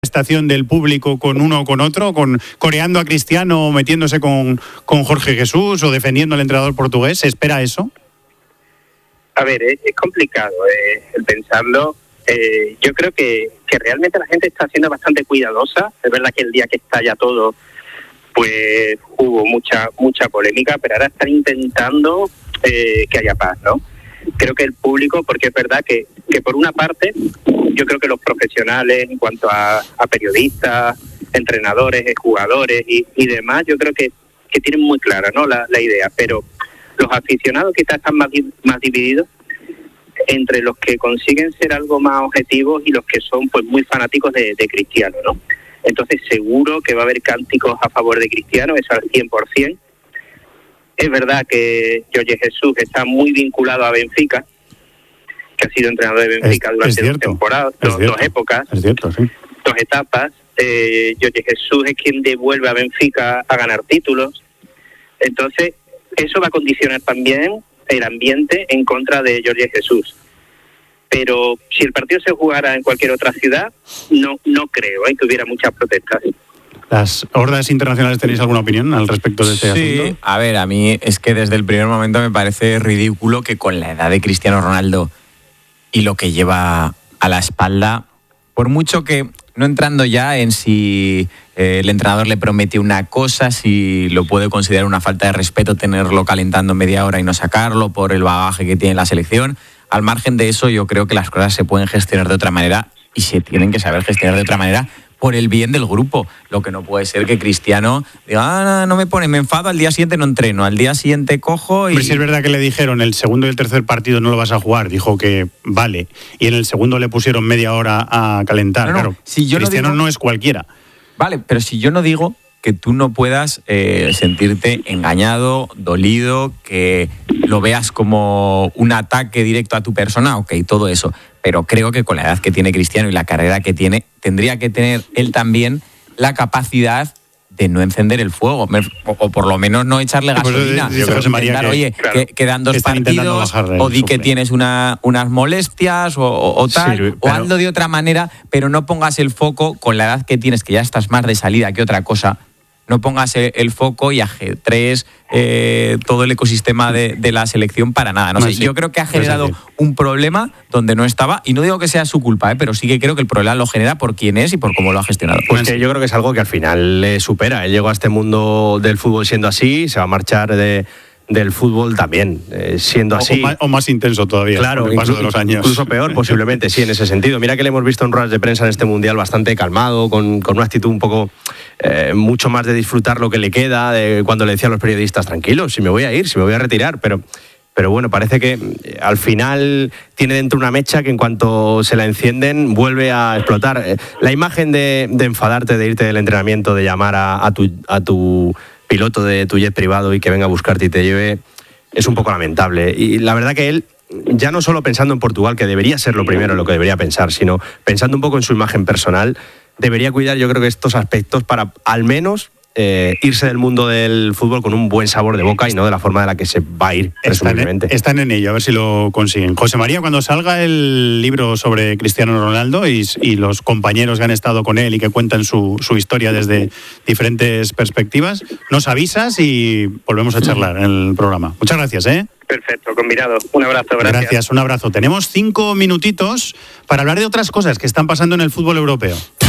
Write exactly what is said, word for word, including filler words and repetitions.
estación del público con uno o con otro, con coreando a Cristiano o metiéndose con, con Jorge Jesús o defendiendo al entrenador portugués? ¿Se espera eso? A ver, es, es complicado eh, el pensarlo. Eh, yo creo que, que realmente la gente está siendo bastante cuidadosa. Es verdad que el día que estalla todo, pues hubo mucha mucha polémica, pero ahora están intentando eh, que haya paz, ¿no? Creo que el público, porque es verdad que, que por una parte, yo creo que los profesionales en cuanto a, a periodistas, entrenadores, jugadores y, y demás, yo creo que, que tienen muy clara, ¿no?, la, la idea, pero los aficionados quizás están más, más divididos entre los que consiguen ser algo más objetivos y los que son pues muy fanáticos de, de Cristiano, ¿no? Entonces seguro que va a haber cánticos a favor de Cristiano, eso al cien por ciento. Es verdad que Jorge Jesús está muy vinculado a Benfica, que ha sido entrenador de Benfica es, durante es dos temporadas, dos, dos épocas, es cierto, sí. dos etapas. Eh, Jorge Jesús es quien devuelve a Benfica a ganar títulos. Entonces, eso va a condicionar también el ambiente en contra de Jorge Jesús. Pero si el partido se jugara en cualquier otra ciudad, no no creo ¿eh? que hubiera muchas protestas. ¿Las hordas internacionales tenéis alguna opinión al respecto de este sí, asunto? A ver, a mí es que desde el primer momento me parece ridículo que con la edad de Cristiano Ronaldo y lo que lleva a la espalda, por mucho que, no entrando ya en si eh, el entrenador le promete una cosa, si lo puede considerar una falta de respeto tenerlo calentando media hora y no sacarlo por el bagaje que tiene la selección, al margen de eso yo creo que las cosas se pueden gestionar de otra manera y se tienen que saber gestionar de otra manera por el bien del grupo. Lo que no puede ser que Cristiano diga, ah, no me pone, me enfado, al día siguiente no entreno, al día siguiente cojo y... Pero si es verdad que le dijeron el segundo y el tercer partido no lo vas a jugar, dijo que vale, y en el segundo le pusieron media hora a calentar, no, no, claro, si yo Cristiano no, digo... no es cualquiera. Vale, pero si yo no digo que tú no puedas eh, sentirte engañado, dolido, que lo veas como un ataque directo a tu persona, ok, todo eso. Pero creo que con la edad que tiene Cristiano y la carrera que tiene, tendría que tener él también la capacidad de no encender el fuego, o, o por lo menos no echarle gasolina. Yo creo, José María, intentar, que, oye, claro, que quedan dos partidos, o di que tienes una, unas molestias, o, o, o tal, sí, pero... o hazlo de otra manera, pero no pongas el foco con la edad que tienes, que ya estás más de salida que otra cosa. No pongas el foco y ajetres eh, todo el ecosistema de, de la selección para nada. No sé, sí, yo creo que ha generado pues un problema donde no estaba, y no digo que sea su culpa, ¿eh? Pero sí que creo que el problema lo genera por quién es y por cómo lo ha gestionado. Pues que yo creo que es algo que al final le supera. Él llegó a este mundo del fútbol siendo así, se va a marchar de... del fútbol también, eh, siendo así. O más, o más intenso todavía, claro, con el paso de los años. Incluso peor, posiblemente, sí, en ese sentido. Mira que le hemos visto en ruedas de prensa en este Mundial bastante calmado, con, con una actitud un poco, eh, mucho más de disfrutar lo que le queda, de cuando le decía a los periodistas, tranquilos, si me voy a ir, si me voy a retirar, pero... Pero bueno, parece que al final tiene dentro una mecha que en cuanto se la encienden vuelve a explotar. La imagen de, de enfadarte, de irte del entrenamiento, de llamar a, a tu... A tu piloto de tu jet privado y que venga a buscarte y te lleve, es un poco lamentable. Y la verdad que él, ya no solo pensando en Portugal, que debería ser lo primero en lo que debería pensar, sino pensando un poco en su imagen personal, debería cuidar, yo creo que estos aspectos para al menos eh, irse del mundo del fútbol con un buen sabor de boca y no de la forma de la que se va a ir, presumiblemente. Están, están en ello, a ver si lo consiguen. José María, cuando salga el libro sobre Cristiano Ronaldo y, y los compañeros que han estado con él y que cuentan su, su historia desde diferentes perspectivas, nos avisas y volvemos a charlar en el programa. Muchas gracias, ¿eh? Perfecto, combinado. Un abrazo, gracias. Gracias, un abrazo. Tenemos cinco minutitos para hablar de otras cosas que están pasando en el fútbol europeo.